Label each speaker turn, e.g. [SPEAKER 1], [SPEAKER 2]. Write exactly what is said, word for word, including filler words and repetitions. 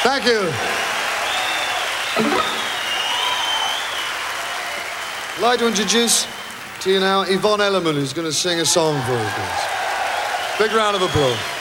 [SPEAKER 1] Thank you. I'd like to introduce to you now Yvonne Elliman, who's going to sing a song for us, please. Big round of applause.